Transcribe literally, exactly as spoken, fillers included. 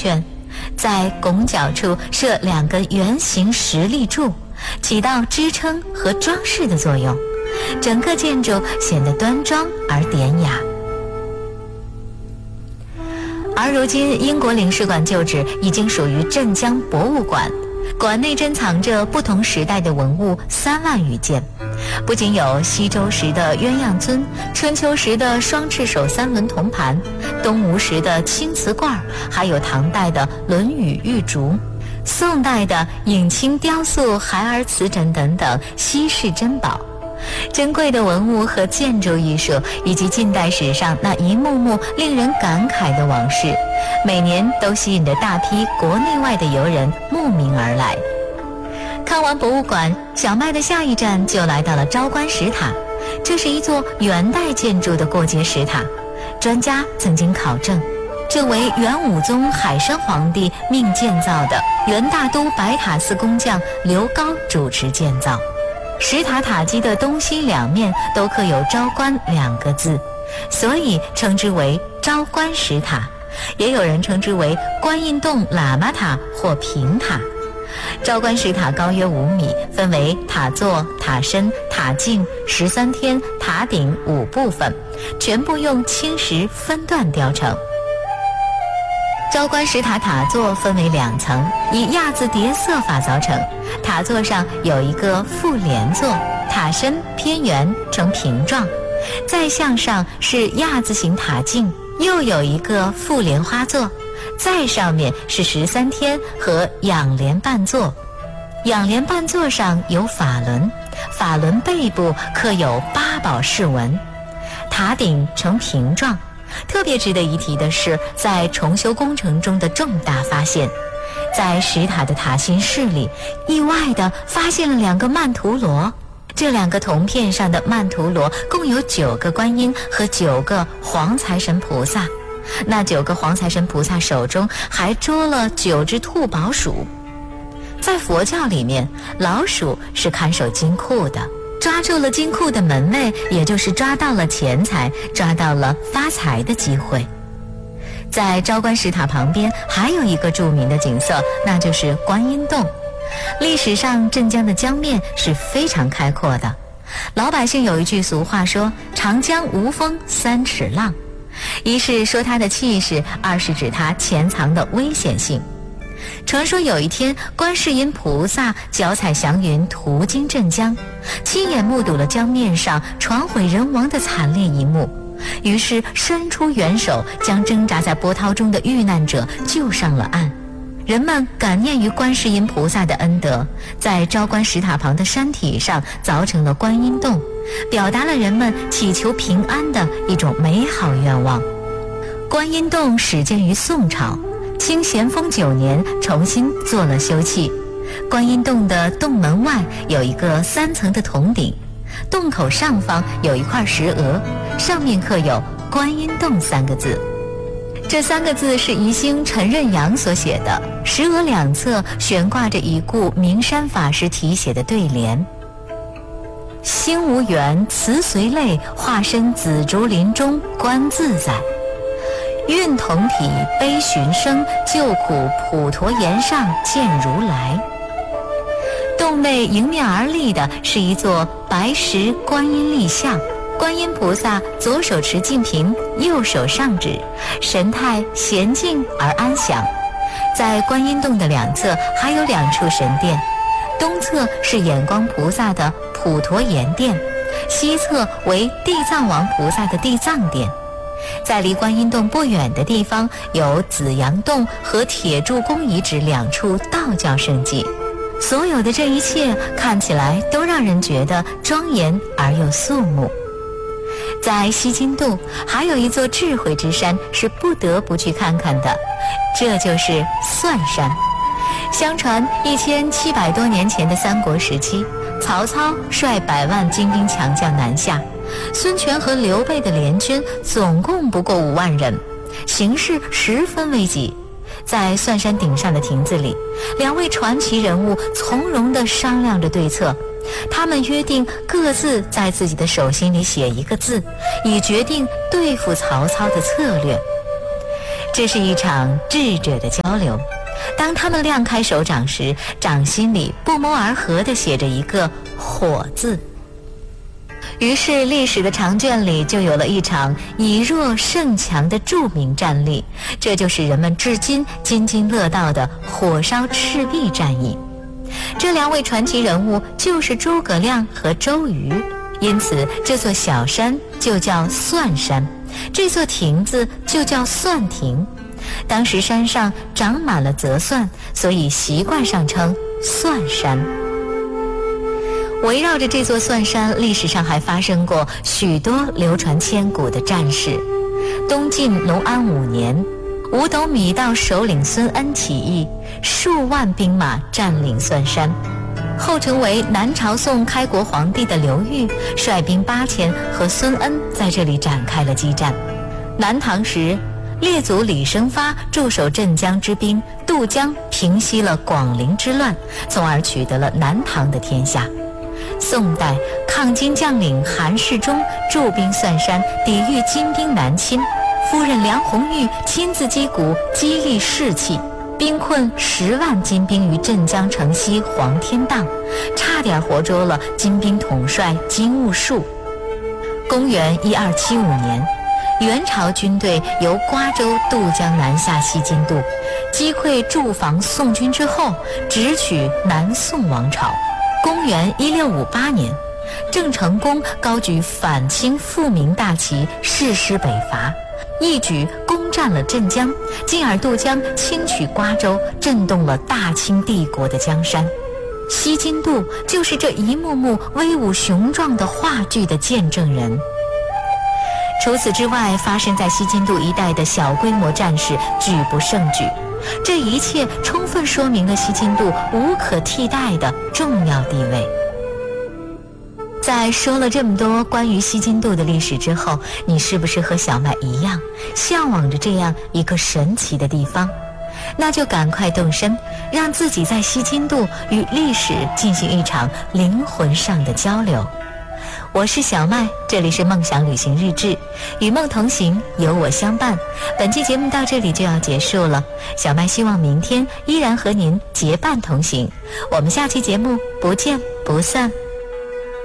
圈，在拱角处设两个圆形石立柱，起到支撑和装饰的作用，整个建筑显得端庄而典雅。而如今英国领事馆旧址已经属于镇江博物馆，馆内珍藏着不同时代的文物三万余件，不仅有西周时的鸳鸯尊，春秋时的双翅手三轮铜盘，东吴时的青瓷罐，还有唐代的论语玉竹，宋代的影青雕塑、孩儿瓷枕等等稀世珍宝。珍贵的文物和建筑艺术，以及近代史上那一幕幕令人感慨的往事，每年都吸引着大批国内外的游人慕名而来。看完博物馆，小麦的下一站就来到了昭关石塔。这是一座元代建筑的过街石塔，专家曾经考证，这为元武宗海参皇帝命建造的，元大都白塔寺工匠刘高主持建造。石塔塔基的东西两面都刻有昭关两个字，所以称之为昭关石塔，也有人称之为观音洞喇嘛塔或平塔。昭关石塔高约五米，分为塔座、塔身、塔颈、十三天、塔顶五部分，全部用青石分段雕成。昭关石塔塔座分为两层，以亚字叠色法凿成。塔座上有一个覆莲座，塔身偏圆呈平状，再向上是亚字形塔颈，又有一个覆莲花座，再上面是十三天和仰莲半座。仰莲半座上有法轮，法轮背部刻有八宝饰纹，塔顶呈平状。特别值得一提的是，在重修工程中的重大发现，在石塔的塔心室里，意外地发现了两个曼陀罗。这两个铜片上的曼陀罗共有九个观音和九个黄财神菩萨，那九个黄财神菩萨手中还捉了九只兔宝鼠。在佛教里面，老鼠是看守金库的，抓住了金库的门卫，也就是抓到了钱财，抓到了发财的机会。在昭关石塔旁边还有一个著名的景色，那就是观音洞。历史上镇江的江面是非常开阔的，老百姓有一句俗话说，长江无风三尺浪，一是说它的气势，二是指它潜藏的危险性。传说有一天，观世音菩萨脚踩祥云途经镇江，亲眼目睹了江面上船毁人亡的惨烈一幕，于是伸出援手，将挣扎在波涛中的遇难者救上了岸。人们感念于观世音菩萨的恩德，在昭关石塔旁的山体上凿成了观音洞，表达了人们祈求平安的一种美好愿望。观音洞始建于宋朝，清咸丰九年重新做了修葺。观音洞的洞门外有一个三层的铜鼎，洞口上方有一块石额，上面刻有观音洞三个字。这三个字是宜兴陈任阳所写的，石额两侧悬挂着已故名山法师题写的对联：心无缘慈随类，化身紫竹林中观自在。运同体悲寻声，救苦普陀岩上见如来。洞内迎面而立的是一座白石观音立像，观音菩萨左手持净瓶，右手上指，神态娴静而安详。在观音洞的两侧还有两处神殿，东侧是眼光菩萨的普陀岩殿，西侧为地藏王菩萨的地藏殿。在离观音洞不远的地方，有紫阳洞和铁柱宫遗址两处道教圣迹。所有的这一切看起来都让人觉得庄严而又肃穆。在西津渡还有一座智慧之山是不得不去看看的，这就是蒜山。相传一千七百多年前的三国时期，曹操率百万精兵强将南下，孙权和刘备的联军总共不过五万人，形势十分危急。在蒜山顶上的亭子里，两位传奇人物从容地商量着对策。他们约定各自在自己的手心里写一个字，以决定对付曹操的策略。 这是一场智者的交流。当他们亮开手掌时，掌心里不谋而合地写着一个火字。于是历史的长卷里就有了一场以弱胜强的著名战例，这就是人们至今津津乐道的火烧赤壁战役。这两位传奇人物就是诸葛亮和周瑜，因此这座小山就叫蒜山，这座亭子就叫蒜亭。当时山上长满了泽蒜，所以习惯上称蒜山。围绕着这座蒜山，历史上还发生过许多流传千古的战事。东晋隆安五年，五斗米道首领孙恩起义，数万兵马占领蒜山。后成为南朝宋开国皇帝的刘裕率兵八千和孙恩在这里展开了激战。南唐时，列祖李生发驻守镇江之兵渡江，平息了广陵之乱，从而取得了南唐的天下。宋代抗金将领韩世忠驻兵蒜山，抵御金兵南侵，夫人梁红玉亲自击鼓激励士气，兵困十万金兵于镇江城西黄天荡，差点活捉了金兵统帅金兀术。公元一二七五年，元朝军队由瓜州渡江南下西津渡，击溃驻防宋军之后，直取南宋王朝。公元一六五八年，郑成功高举反清复明大旗，誓师北伐，一举攻占了镇江，进而渡江轻取瓜州，震动了大清帝国的江山。西津渡就是这一幕幕威武雄壮的话剧的见证人。除此之外，发生在西津渡一带的小规模战事举不胜举，这一切充分说明了西津渡无可替代的重要地位。在说了这么多关于西津渡的历史之后，你是不是和小麦一样，向往着这样一个神奇的地方？那就赶快动身，让自己在西津渡与历史进行一场灵魂上的交流。我是小麦，这里是梦想旅行日志，与梦同行，有我相伴。本期节目到这里就要结束了，小麦希望明天依然和您结伴同行。我们下期节目不见不散。